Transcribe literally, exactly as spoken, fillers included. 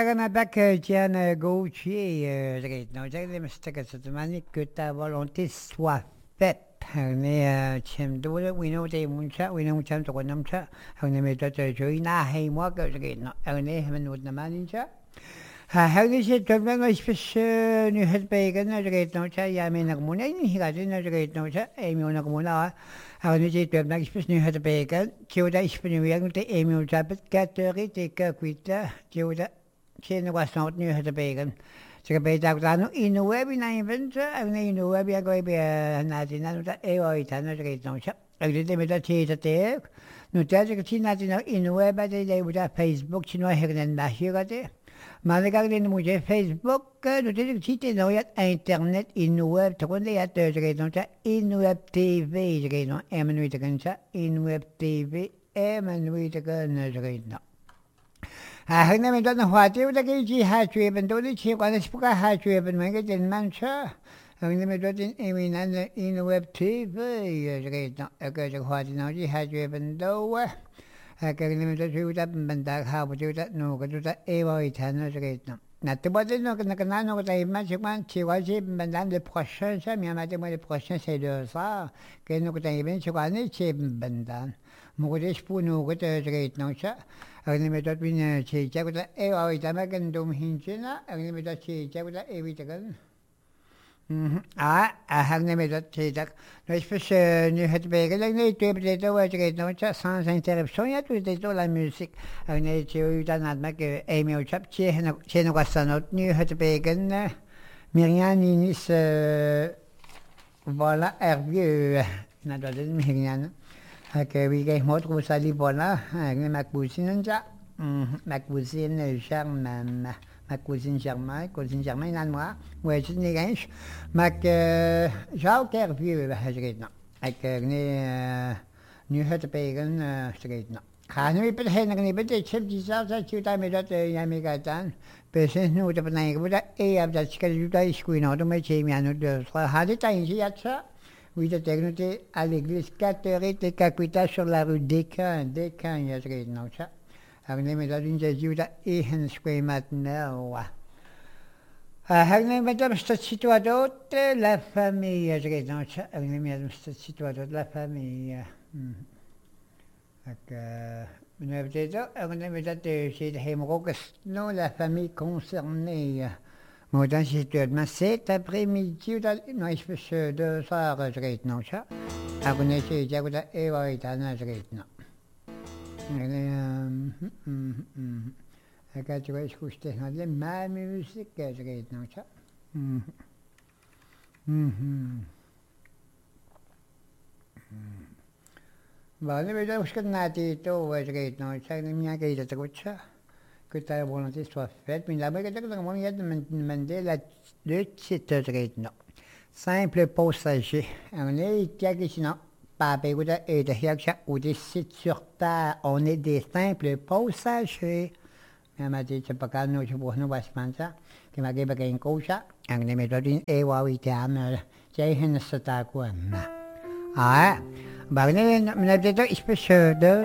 أنا باك أنا Gauthier, euh, je dirais, non, je dirais, mais c'était que cette manière que ta volonté soit faite. هني تشم دولة وينو تي منشا وينو تشم تقول نمشا هني ميتة جوينا هاي ما كجرينا هني من ودنا ما ننشا ها هني شيء تبغى مش بس نهد بيجنا جريت نمشا يا من نقمونا إني قاعدين جريت نمشا أيمي ونقمونا هني شيء تبغى مش بس نهد بيجن كيودا إيش بنيويا نت أيمي وجابت كاتوري تيكا كويتا كيودا شيء نقصنا نهد بيجن Saya beda kutano inu webi na inventa, agna inu webi ago webi nati na nuta ewa itano jake itonsha. Agli te meta chita te, nuta jake chi nati na inu webi de de buta Facebook chino hegnen bashi gate. Mane kagli ni muje Facebook, nuta jake chi te no yat internet inu web, takonde yat jake itonsha, inu web T V jake no, emanu itakancha, inu web T V, emanu itakan jake itno. هنا من دون هواتي ولا كيجي هاتوي بن دولي شيء قاعد أسبوع هاتوي بن ما قد المنشأ هنا من دون إيمين أنا إن ويب تي في جريتنا أكيد هواتي ناجي هاتوي بن دوة هكذا من دون شيء ولا بن دار هابو ولا نو قد ولا إيواي تانا جريتنا نتبادل نو كنا كنا نو كنا يما شكمان شيء واجي بن دام le prochain ça mais à moi le prochain c'est de ça que nous كنا يبين شكواني شيء بن دام مقدش بونو كده جريتنا شا أغني متى بين شيء جاكوتا إيه أو إذا كان دوم هنجنا أغني متى شيء جاكوتا إيه بيتكلم آه أغني متى شيء جاك ناس بس نهت بيجي أغني توي بديتوا وجريت نوشا سانس انتربسون يا توي بديتوا لا موسيقى أغني شيء يدا نادمك إيمي وشاب شيء هنا شيء نقصانوت نهت بيجي ميريان ينس voilà Hervieux نادوا ميريان هكذا بيجي موت وسالي بولا هكذا مكبوسين جا مكبوسين شرم مكبوسين شرم كوسين شرم نانوا ويش نيجيش مك جاو كيرفيو بهجريتنا هكذا نيهت بيجن شريتنا خانوا يبدأ هنا كني بدأ تشوف جزاز تشوف تامي جات يامي كاتان بس إنه تبنا يقبل إيه أبدا تشكل جودا يسكوينا وتما شيء ميانو دوس هذا تاينشي ياتشا Oui, j'étais à l'église catholique de Cacuita sur la rue Descamps, Descamps, il y a ce nom ça. Agne me da dinja juda ehen square maintenant. Agne me da sta situato la famille, je non ça. Agne me da sta situato la famille. Ak me avete detto, agne me da te c'est hémorroges, non la famille concernée. Maar dan zit het maar cet après-midi dat nou is dus de zware reed nou zo. Ik ben net zo zeg dat eeuw uit aan het reed nou. Ik had je wel eens goed tegen de mijn muziek het reed nou zo. Maar nu weet je hoe na die toe het reed nou. Ik zeg niet meer dat het goed zo. Que ta volonté soit faite, mais là-bas, il y a demandé la de cette simple passager. On est sinon, pas bégoda et de hiaksha ou des sites sur terre, on est des simples passagers. Elle m'a dit, c'est pas qu'à nous, je vois nous, va se penser, qui m'a dit, qu'il y a une couche, on est méthode, et oui, t'es à me, j'ai une sota quoi. Ah, bah, on est, on a dit, je peux se de